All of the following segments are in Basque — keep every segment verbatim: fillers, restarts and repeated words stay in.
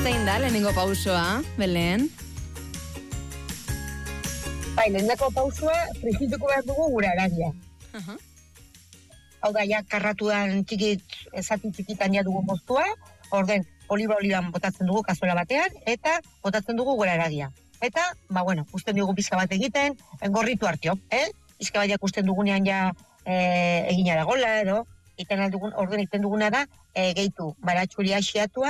Zein da lehenengo pausoa, Belen? Bai, lehenengo pausua frigituko behar dugu gure haragia. Uh-huh. Hau da, ja, karratuan txikit, zati txikitan ja dugu moztua, orden, oliba-oliban botatzen dugu kazuela batean, eta botatzen dugu gure haragia. Eta, ba, bueno, usten dugu pizka bat egiten, gorritu hartio, eh? Pizka bat usten dugunean ja e, egina da gola, edo, iten aldugun, orden iten duguna da, e, gehitu, baratxuri asiatua,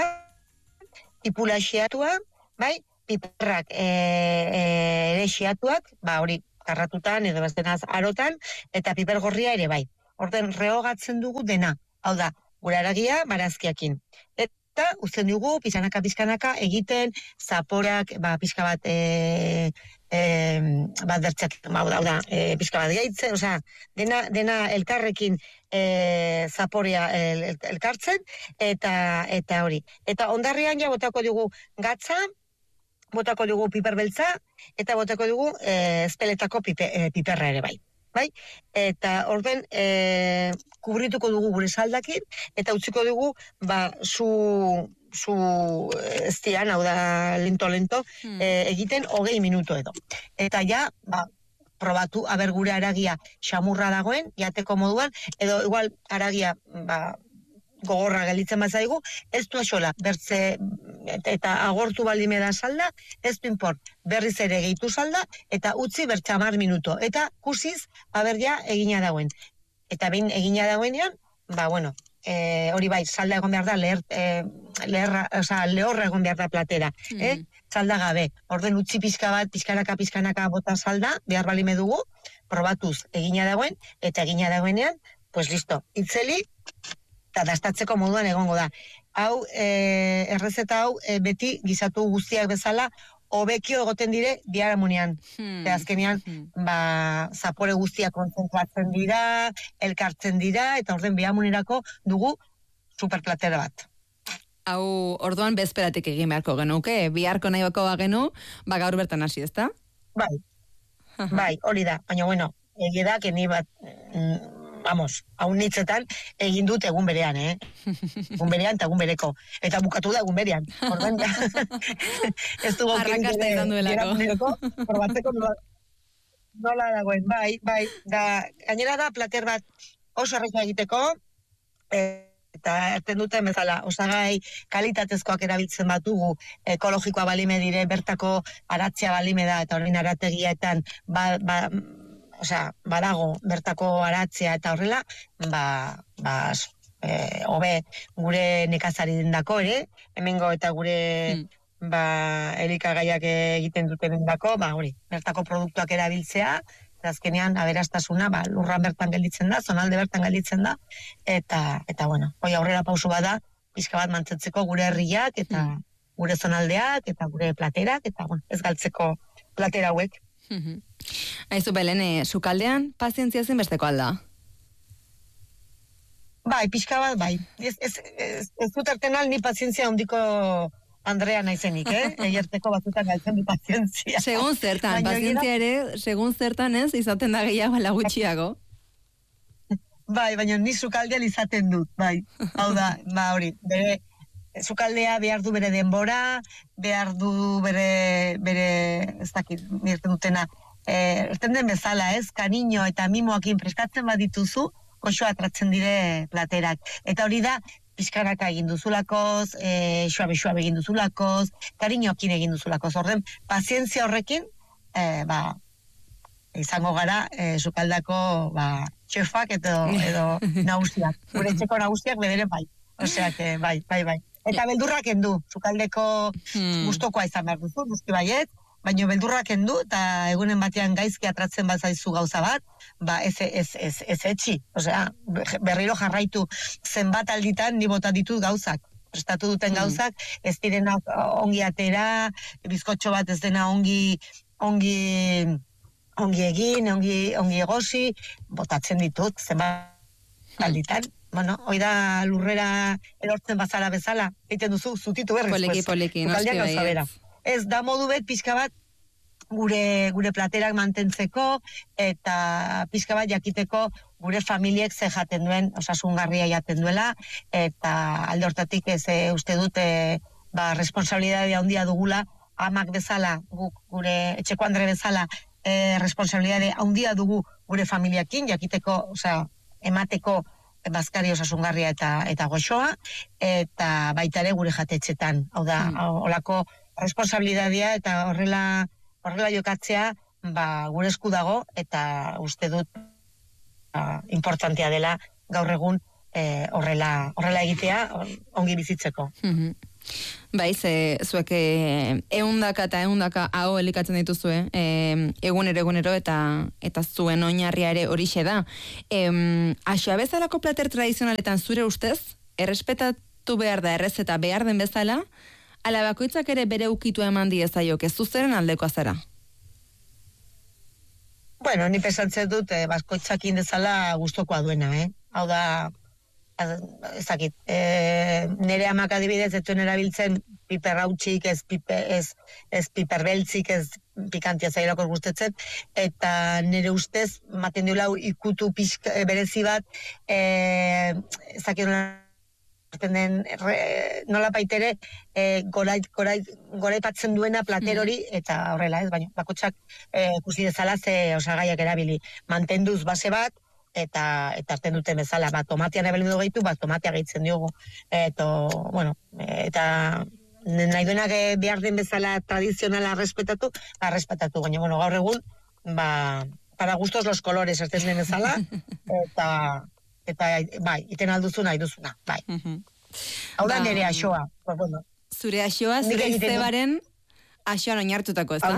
tipula asiatua, bai, piperrak e, e, ere asiatuak, ba, hori, karratutan, edo bezdenaz arotan, eta piper gorria ere bai. Orden, rehogatzen dugu dena, hau da, gure haragia barazkiakin. Eta, uzten dugu, pizkanaka-pizkanaka egiten, zaporak, ba, pizka bat, e, e, bat bertxak, ba, hau da, e, pizka bat gaitzen, osea, dena, dena elkarrekin e, zaporea el, el, elkartzen, eta, eta hori. Eta ondarrian ja botako dugu gatza, botako dugu piper beltza, eta botako dugu e, espeletako pipe, e, piperra ere bai. Bai? Eta orden e, kubrituko dugu gure saldakin, eta utziko dugu ba, zu, zu estian, hau da lento-lento, hmm. e, egiten hogei minuto edo. Eta ja, ba, probatu, aber gure haragia xamurra dagoen, jateko moduan, edo igual haragia ba, gogorra gelditzen bazaigu, ez du axola, bertze, eta agortu balime da salda, ez du import, berriz ere gehitu salda, eta utzi bertxamar minuto, eta kusiz, aber ja, egina dagoen. Eta behin egina dagoenean, ba, bueno, e, hori bai, salda egon behar da, leher, e, leherra, oza, lehorra egon behar da platera, mm. eh? Salda gabe, orden utzi pizka bat, pizkanaka, pizkanaka bota salda, behar balime dugu, probatuz egina dagoen, eta egina dagoenean, pues listo, itzeli, eta dastatzeko moduan egongo da. Hau, e, errezeta hau, e, beti gizatu guztiak bezala, hobekio egoten dire biharamunean. Hmm. Azkenean, hmm. ba, zapore guztiak kontzentratzen dira, elkartzen dira, eta orden biharamunerako dugu superplatera bat. Hau, orduan bezperatik egin beharko genuke, biharko nahi bako bagenu, ba gaur bertan hasi, ezta? Bai, bai, hori da. Baina, bueno, egia da, que ni bat... Mm, vamos, haun nitzetan egin dut egun berean, eh? Egun berean eta egun bereko. Eta bukatu da egun berean. Ordan, ez dugu arrakasta izan duelako. Probatzeko nola, nola dagoen. Bai, bai. Da, gainera da, plater bat oso erreza egiteko, eta erten duten bezala, osagai kalitatezkoak erabiltzen batugu, ekologikoa balime dire, bertako aratzea balime da, eta horrein arategietan, ba, ba, osea, badago bertako aratzea eta horrela, ba, ba, e, hobe gure nekazari dendako ere, hemengo eta gure hmm. ba, elikagaiak egiten duten dendako, ba, hori, bertako produktuak erabiltzea, eta azkenean aberastasuna, ba, lurran bertan gelditzen da, zonalde bertan gelditzen da, eta, eta bueno, hoi aurrera pausu bada, pizka bat mantzetzeko gure herriak, eta hmm. gure zonaldeak, eta gure platerak, eta bueno, ez galtzeko platera hauek. Mm-hmm. Aizu Belen, e, sukaldean pazientzia zen besteko alda? Bai, pixka bat, bai. Ez, ez, ez, ez dut ertenal ni pazientzia ondiko Andrea naizenik, eh? Eierteko batzutan galtzen du pazientzia. Segun zertan, baina pazientzia ere, segun zertan ez, izaten da gehiago ala gutxiago. Bai, baina ni sukaldean izaten dut, bai. Hau da, ba hori, bere... Sukaldea behar du bere denbora, behar du bere, bere ez dakit, nirten dutena, e, erten den bezala, ez, kaniño eta mimoakin prestatzen badituzu, goxo atratzen dire platerak. Eta hori da, pizkanaka egin duzulakoz, e, suabe-suabe egin duzulakoz, kariñoakin egin duzulakoz. Orden, pazientzia horrekin, e, ba, izango gara, e, sukaldako, ba, txefak edo, edo nagusiak. Gure txeko nagusiak bederen bai. Osea, que bai, bai, bai. Eta beldurrak endu, sukaldeko hmm. gustokoa izan behar duzu, guzti baiet, baina beldurrak endu, eta egunen batean gaizki atratzen bazaizu gauza bat, ba ez, ez, ez, ez etxi. Osea, berriro jarraitu zenbat alditan ni bota ditut gauzak. Prestatu duten hmm. gauzak, ez direna ongi atera, bizkotxo bat ez dena ongi, ongi, ongi egin, ongi, ongi egosi, botatzen ditut, zenbat hmm. alditan. Bueno, hoi da lurrera erortzen bazara bezala, egiten duzu, zutitu berriz. Poliki, pues, poliki, noski bai. Ez da modu bet, pixka bat, gure, gure platerak mantentzeko, eta pixka bat jakiteko gure familiek ze jaten duen, osasungarria jaten duela, eta alde hortatik ez e, uste dute ba, responsabilidadea handia dugula, amak bezala, guk gure etxeko andre bezala, e, responsabilidade handia dugu gure familiakin, jakiteko, osea, emateko bazkari osasungarria eta eta goxoa, eta baita ere gure jatetxetan. Hau da, mm. olako responsabilidadea eta horrela horrela jokatzea, ba, gure esku dago, eta uste dut ba, importantea dela gaur egun e, horrela, horrela egitea ongi bizitzeko. Mm-hmm. Bai, ze, zuek eundaka eta eundaka hau elikatzen dituzue, e, egunero egunero eta eta zuen oinarria ere horixe da. E, Axoa bezalako plater tradizionaletan zure ustez, errespetatu behar da errezeta behar den bezala, ala bakoitzak ere bere ukitu eman diezaiok, ez zuzeren aldeko azara? Bueno, ni pesantzen dut, eh, bakoitzak indezala gustokoa duena, eh? Hau da, ezakit, e, nire amak adibidez etuen erabiltzen piper hautsik, ez, piper, ez, ez piper beltzik, ez pikantia zailako gustetzen, eta nire ustez, maten duela ikutu pixka, berezi bat, e, ezakit den, re, nola baitere, e, gorait, gorait, goraipatzen duena plater hori, eta horrela ez, baina bakotxak e, ikusi dezala ze osagaiak erabili. Mantenduz base bat, eta eta hartzen duten bezala, bat tomatean ebeldu gehitu, bat tomatea gehitzen diogu. Eta, bueno, eta nahi duenak behar den bezala tradizionala respetatu, ba, respetatu, baina, bueno, gaur egun, ba, para gustos los colores, hartzen den bezala, eta, eta, bai, iten alduzu nahi duzuna, bai. Hau da nire axoa, pues, bueno. Zure axoa, zure izebaren axoan oinartutako, ez da?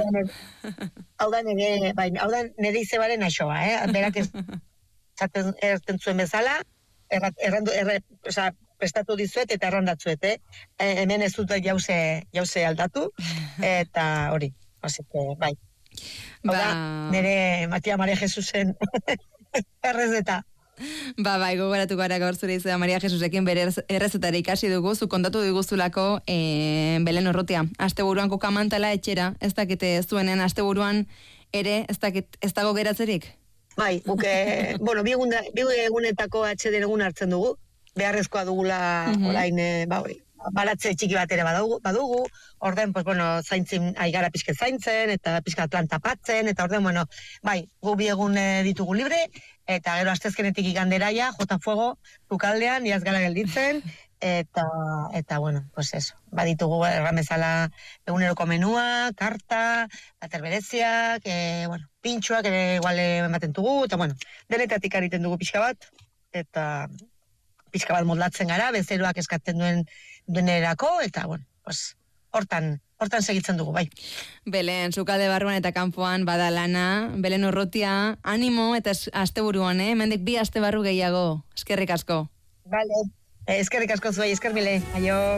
Hau da nire, bai, hau da nire izebaren axoa, eh? Berak ez zaten erten zuen bezala, errandu, erre, oza, prestatu dizuet eta errandatzuet, eh? E, hemen ez dut jauze, jauze aldatu, eta hori, hasite, bai. Hau da, ba... nire Matia Maria Jesusen errezeta. Ba, bai, gogoratu gara gaur zure izan Maria Jesusekin bere errezetara ikasi dugu, zu kontatu diguzulako e, Belen Urrutia. Asteburuan kokamantala etxera, ez dakite zuenen asteburuan ere, ez dakit, ez dago geratzerik? Bai, buke, bueno, bi egunetako atxeden egun hartzen dugu, beharrezkoa dugula uh-huh. orain, ba, hori, baratze txiki bat ere badugu, badugu orden, pues, bueno, zaintzin, aigara pixke zaintzen, eta pixka planta patzen, eta orden, bueno, bai, gu bi egun ditugu libre, eta gero astezkenetik iganderaia, jota fuego, tukaldean, iaz gara gelditzen, eta, eta, bueno, pues eso, baditugu erramezala eguneroko menua, karta, bater bereziak, e, bueno, pintxoak ere igual ematen dugu, eta, bueno, denetatik ariten dugu pixka bat, eta pixka bat moldatzen gara, bezeroak eskatzen duen duenerako, eta, bueno, pues, hortan, hortan segitzen dugu, bai. Belen, sukalde barruan eta kanpoan bada lana, Belen Urrutia, animo eta asteburuan, eh? Mendik bi aste barru gehiago, eskerrik asko. Vale. Eskerrik asko zuei, esker mile, aio.